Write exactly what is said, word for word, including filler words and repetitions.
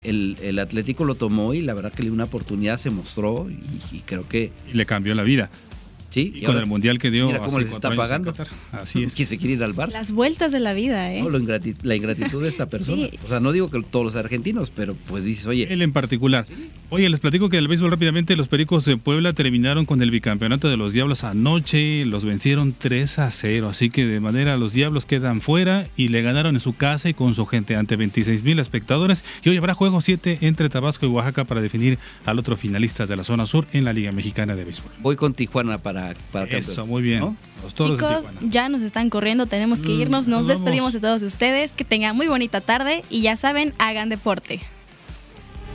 El, el Atlético lo tomó y la verdad que le dio una oportunidad, se mostró y, y creo que... Y le cambió la vida. Sí, y, y con ahora, el mundial que dio mira cómo hace les está cuatro años pagando. en Qatar. Así es. Que se quiere ir al Barça. Las vueltas de la vida, ¿eh? No, la, ingratitud, la ingratitud de esta persona. Sí. O sea, no digo que todos los argentinos, pero pues dices, oye... Él en particular. Oye, les platico que el béisbol rápidamente, los Pericos de Puebla terminaron con el bicampeonato de los Diablos anoche, los vencieron tres a cero, así que de manera los Diablos quedan fuera y le ganaron en su casa y con su gente ante veintiséis mil espectadores. Y hoy habrá juego siete entre Tabasco y Oaxaca para definir al otro finalista de la zona sur en la Liga Mexicana de Béisbol. Voy con Tijuana para, para Eso, campeón, muy bien. ¿no? Los Toros de Chicos, Tijuana. ya nos están corriendo, tenemos que irnos. Nos nos despedimos vamos. de todos ustedes. Que tengan muy bonita tarde y ya saben, hagan deporte.